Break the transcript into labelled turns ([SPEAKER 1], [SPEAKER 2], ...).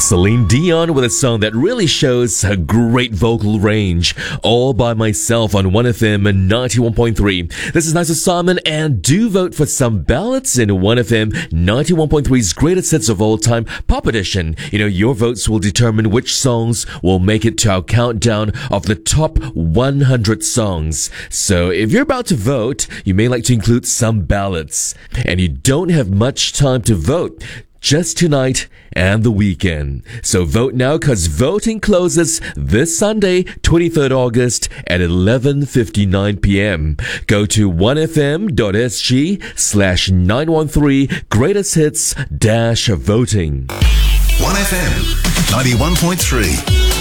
[SPEAKER 1] Celine Dion with a song that really shows a great vocal range. All by Myself on 1FM and 91.3. This is Nisa Simon, and do vote for some ballots in 1FM 91.3's greatest hits of all time pop edition. Your votes will determine which songs will make it to our countdown of the top 100 songs. So if you're about to vote, you may like to include some ballots. And you don't have much time to vote. Just tonight and the weekend. So vote now, because voting closes this Sunday, 23rd August at 11:59 p.m. Go to 1fm.sg/913 greatest hits -voting.
[SPEAKER 2] 1FM 91.3